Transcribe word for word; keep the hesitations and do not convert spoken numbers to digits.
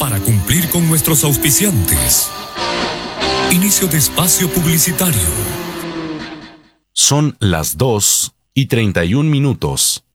para cumplir con nuestros auspiciantes. Inicio de espacio publicitario. Son las dos y treinta y un minutos.